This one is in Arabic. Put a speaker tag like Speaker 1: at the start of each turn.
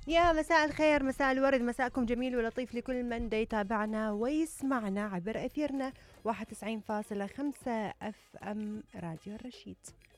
Speaker 1: يا مساء الخير، مساء الورد، مساءكم جميل ولطيف لكل من دا يتابعنا ويسمعنا عبر أثيرنا 91.5 اف ام راديو الرشيد.